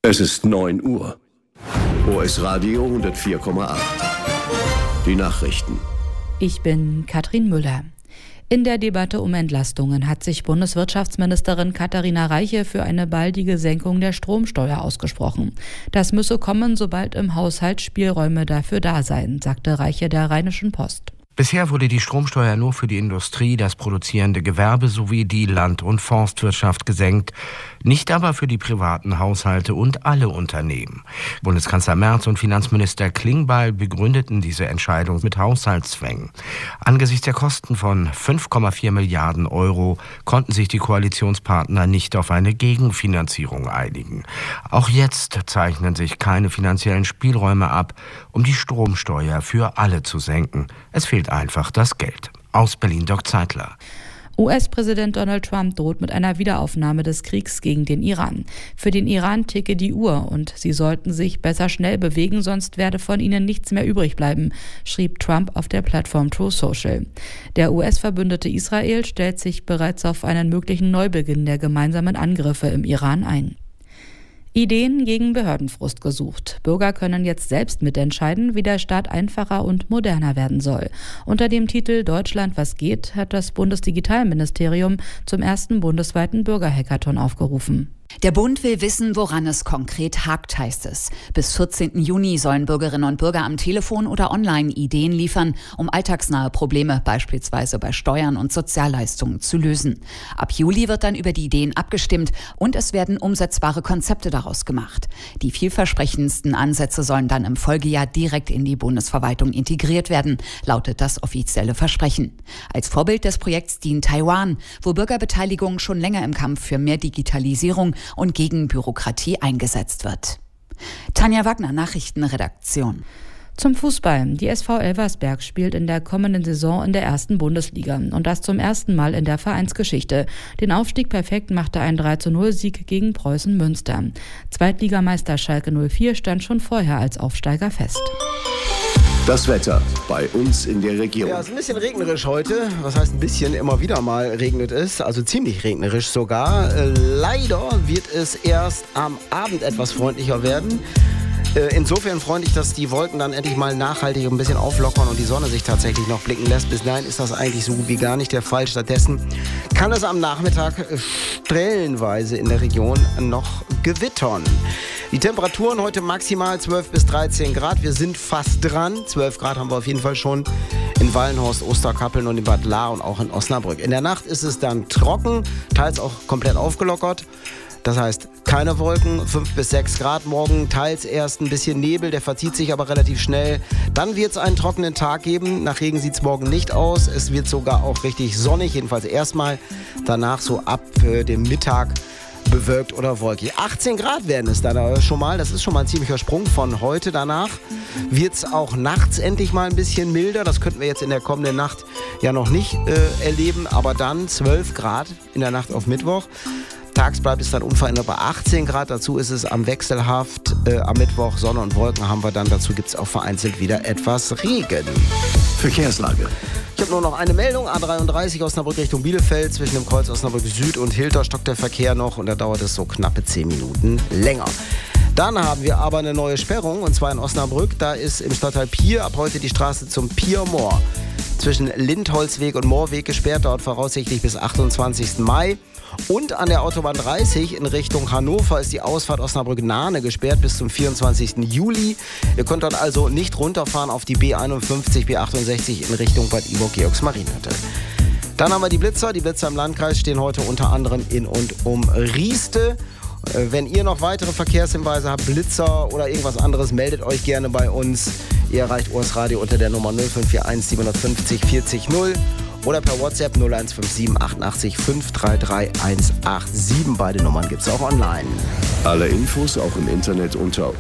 Es ist 9 Uhr. OS Radio 104,8. Die Nachrichten. Ich bin Katrin Müller. In der Debatte um Entlastungen hat sich Bundeswirtschaftsministerin Katharina Reiche für eine baldige Senkung der Stromsteuer ausgesprochen. Das müsse kommen, sobald im Haushalt Spielräume dafür da seien, sagte Reiche der Rheinischen Post. Bisher wurde die Stromsteuer nur für die Industrie, das produzierende Gewerbe sowie die Land- und Forstwirtschaft gesenkt, nicht aber für die privaten Haushalte und alle Unternehmen. Bundeskanzler Merz und Finanzminister Klingbeil begründeten diese Entscheidung mit Haushaltszwängen. Angesichts der Kosten von 5,4 Milliarden Euro konnten sich die Koalitionspartner nicht auf eine Gegenfinanzierung einigen. Auch jetzt zeichnen sich keine finanziellen Spielräume ab, um die Stromsteuer für alle zu senken. Es fehlt einfach das Geld. Aus Berlin Dirk Zeitler. US-Präsident Donald Trump droht mit einer Wiederaufnahme des Kriegs gegen den Iran. Für den Iran ticke die Uhr und sie sollten sich besser schnell bewegen, sonst werde von ihnen nichts mehr übrig bleiben, schrieb Trump auf der Plattform Truth Social. Der US-Verbündete Israel stellt sich bereits auf einen möglichen Neubeginn der gemeinsamen Angriffe im Iran ein. Ideen gegen Behördenfrust gesucht. Bürger können jetzt selbst mitentscheiden, wie der Staat einfacher und moderner werden soll. Unter dem Titel Deutschland, was geht, hat das Bundesdigitalministerium zum ersten bundesweiten Bürgerhackathon aufgerufen. Der Bund will wissen, woran es konkret hakt, heißt es. Bis 14. Juni sollen Bürgerinnen und Bürger am Telefon oder online Ideen liefern, um alltagsnahe Probleme, beispielsweise bei Steuern und Sozialleistungen, zu lösen. Ab Juli wird dann über die Ideen abgestimmt und es werden umsetzbare Konzepte daraus gemacht. Die vielversprechendsten Ansätze sollen dann im Folgejahr direkt in die Bundesverwaltung integriert werden, lautet das offizielle Versprechen. Als Vorbild des Projekts dient Taiwan, wo Bürgerbeteiligung schon länger im Kampf für mehr Digitalisierung und gegen Bürokratie eingesetzt wird. Tanja Wagner, Nachrichtenredaktion. Zum Fußball. Die SV Elversberg spielt in der kommenden Saison in der ersten Bundesliga und das zum ersten Mal in der Vereinsgeschichte. Den Aufstieg perfekt machte ein 3:0-Sieg gegen Preußen Münster. Zweitligameister Schalke 04 stand schon vorher als Aufsteiger fest. Das Wetter bei uns in der Region. Ja, es ist ein bisschen regnerisch heute. Was heißt ein bisschen? Immer wieder mal regnet es. Also ziemlich regnerisch sogar. Leider wird es erst am Abend etwas freundlicher werden. Insofern freundlich, dass die Wolken dann endlich mal nachhaltig ein bisschen auflockern und die Sonne sich tatsächlich noch blicken lässt. Bis dahin ist das eigentlich so gut wie gar nicht der Fall. Stattdessen kann es am Nachmittag stellenweise in der Region noch gewittern. Die Temperaturen heute maximal 12 bis 13 Grad. Wir sind fast dran. 12 Grad haben wir auf jeden Fall schon in Wallenhorst, Osterkappeln und in Bad Lahr und auch in Osnabrück. In der Nacht ist es dann trocken, teils auch komplett aufgelockert. Das heißt, keine Wolken, 5 bis 6 Grad morgen, teils erst ein bisschen Nebel, der verzieht sich aber relativ schnell. Dann wird es einen trockenen Tag geben, nach Regen sieht es morgen nicht aus. Es wird sogar auch richtig sonnig, jedenfalls erstmal. Danach so ab dem Mittag bewölkt oder wolkig. 18 Grad werden es dann schon mal, das ist schon mal ein ziemlicher Sprung von heute. Danach wird es auch nachts endlich mal ein bisschen milder. Das könnten wir jetzt in der kommenden Nacht ja noch nicht erleben, aber dann 12 Grad in der Nacht auf Mittwoch. Tags bleibt es dann unverändert bei 18 Grad. Dazu ist es am wechselhaft. Am Mittwoch Sonne und Wolken haben wir dann. Dazu gibt es auch vereinzelt wieder etwas Regen. Verkehrslage. Ich habe nur noch eine Meldung. A33 Osnabrück Richtung Bielefeld. Zwischen dem Kreuz Osnabrück Süd und Hilter stockt der Verkehr noch. Und da dauert es so knappe 10 Minuten länger. Dann haben wir aber eine neue Sperrung. Und zwar in Osnabrück. Da ist im Stadtteil Pier ab heute die Straße zum Pier-Moor. Zwischen Lindholzweg und Moorweg gesperrt. Dauert voraussichtlich bis 28. Mai. Und an der Autobahn 30 in Richtung Hannover ist die Ausfahrt Osnabrück-Nahne gesperrt bis zum 24. Juli. Ihr könnt dort also nicht runterfahren auf die B51, B68 in Richtung Bad Iburg-Georgsmarienhütte. Dann haben wir die Blitzer. Die Blitzer im Landkreis stehen heute unter anderem in und um Rieste. Wenn ihr noch weitere Verkehrshinweise habt, Blitzer oder irgendwas anderes, meldet euch gerne bei uns. Ihr erreicht OS Radio unter der Nummer 0541 750 40 0. Oder per WhatsApp 0157 88 533 187. Beide Nummern gibt es auch online. Alle Infos auch im Internet unter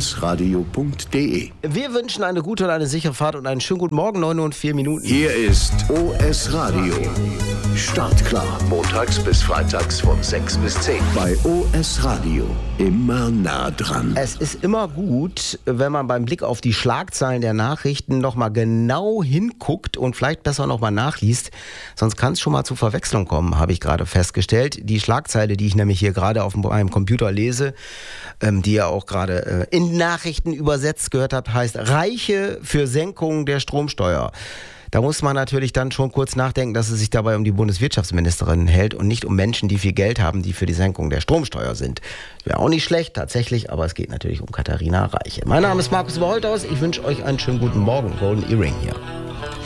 osradio.de. Wir wünschen eine gute und eine sichere Fahrt und einen schönen guten Morgen, 9 Uhr und 4 Minuten. Hier ist OS Radio. Startklar. Montags bis freitags von 6 bis 10. Bei OS Radio. Immer nah dran. Es ist immer gut, wenn man beim Blick auf die Schlagzeilen der Nachrichten nochmal genau hinguckt und vielleicht besser nochmal nachliest. Sonst kann es schon mal zu Verwechslung kommen, habe ich gerade festgestellt. Die Schlagzeile, die ich nämlich hier gerade auf meinem Computer lese, lese, die ihr auch gerade in Nachrichten übersetzt gehört habt, heißt Reiche für Senkung der Stromsteuer. Da muss man natürlich dann schon kurz nachdenken, dass es sich dabei um die Bundeswirtschaftsministerin hält und nicht um Menschen, die viel Geld haben, die für die Senkung der Stromsteuer sind. Wäre auch nicht schlecht, tatsächlich, aber es geht natürlich um Katharina Reiche. Mein Name ist Markus Wolters, ich wünsche euch einen schönen guten Morgen. Golden Earring hier.